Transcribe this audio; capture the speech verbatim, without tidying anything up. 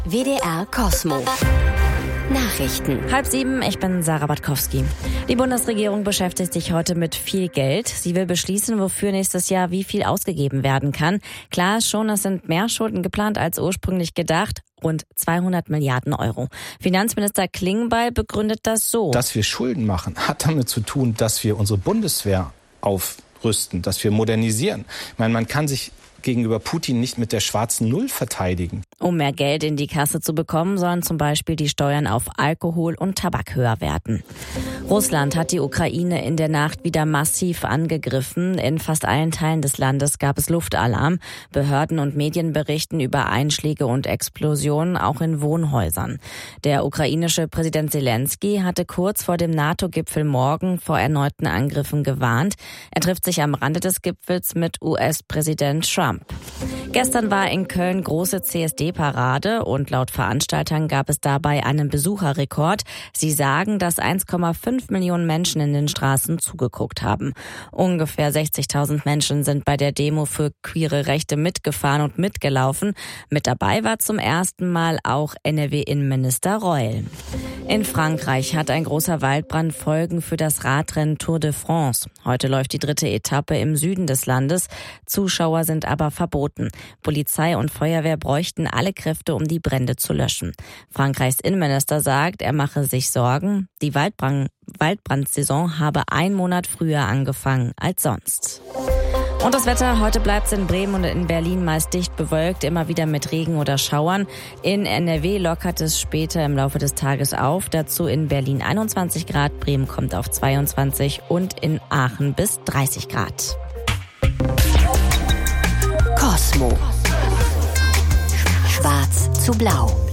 W D R Kosmo. Nachrichten. Halb sieben, ich bin Sarah Batkowski. Die Bundesregierung beschäftigt sich heute mit viel Geld. Sie will beschließen, wofür nächstes Jahr wie viel ausgegeben werden kann. Klar ist schon, es sind mehr Schulden geplant als ursprünglich gedacht. Rund zweihundert Milliarden Euro. Finanzminister Klingbeil begründet das so. Dass wir Schulden machen, hat damit zu tun, dass wir unsere Bundeswehr aufrüsten, dass wir modernisieren. Ich meine, man kann sich gegenüber Putin nicht mit der schwarzen Null verteidigen. Um mehr Geld in die Kasse zu bekommen, sollen zum Beispiel die Steuern auf Alkohol und Tabak höher werden. Russland hat die Ukraine in der Nacht wieder massiv angegriffen. In fast allen Teilen des Landes gab es Luftalarm. Behörden und Medien berichten über Einschläge und Explosionen, auch in Wohnhäusern. Der ukrainische Präsident Zelensky hatte kurz vor dem NATO-Gipfel morgen vor erneuten Angriffen gewarnt. Er trifft sich am Rande des Gipfels mit U S-Präsident Trump. Gestern war in Köln große C S D-Parade und laut Veranstaltern gab es dabei einen Besucherrekord. Sie sagen, dass eins Komma fünf Millionen Menschen in den Straßen zugeguckt haben. Ungefähr sechzigtausend Menschen sind bei der Demo für queere Rechte mitgefahren und mitgelaufen. Mit dabei war zum ersten Mal auch N R W-Innenminister Reul. In Frankreich hat ein großer Waldbrand Folgen für das Radrennen Tour de France. Heute läuft die dritte Etappe im Süden des Landes. Zuschauer sind aber verboten. Polizei und Feuerwehr bräuchten alle Kräfte, um die Brände zu löschen. Frankreichs Innenminister sagt, er mache sich Sorgen. Die Waldbrand- Waldbrandsaison habe einen Monat früher angefangen als sonst. Und das Wetter, heute bleibt es in Bremen und in Berlin meist dicht bewölkt, immer wieder mit Regen oder Schauern. In N R W lockert es später im Laufe des Tages auf. Dazu in Berlin einundzwanzig Grad, Bremen kommt auf zweiundzwanzig und in Aachen bis dreißig Grad. Kosmo. Schwarz zu blau.